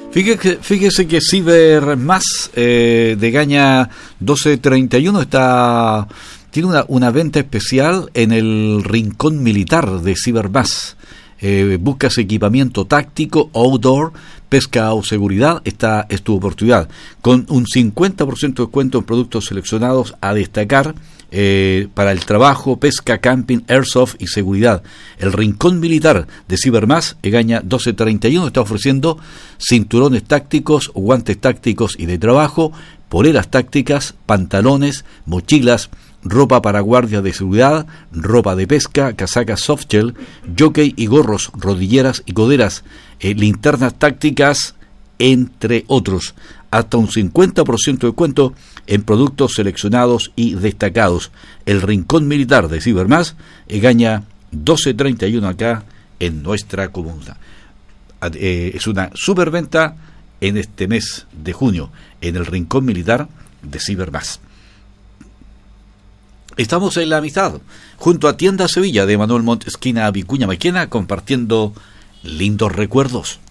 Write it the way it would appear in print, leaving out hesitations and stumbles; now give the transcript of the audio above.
Fíjese que Cibermás de Gaña 1231 tiene una venta especial en el rincón militar de Cibermás. Buscas equipamiento táctico, outdoor, pesca o seguridad, esta es tu oportunidad. Con un 50% de descuento en productos seleccionados a destacar para el trabajo, pesca, camping, airsoft y seguridad. El rincón militar de Cibermás, Egaña 1231, está ofreciendo cinturones tácticos, guantes tácticos y de trabajo, poleras tácticas, pantalones, mochilas, ropa para guardias de seguridad, ropa de pesca, casacas softshell, jockey y gorros, rodilleras y coderas, linternas tácticas, entre otros. Hasta un 50% de descuento en productos seleccionados y destacados. El rincón militar de Cibermás, Egaña 1231, acá en nuestra comuna. Es una superventa en este mes de junio en el rincón militar de Cibermás. Estamos en La Amistad, junto a Tienda Sevilla de Manuel Montt, esquina Vicuña Maquena, compartiendo lindos recuerdos.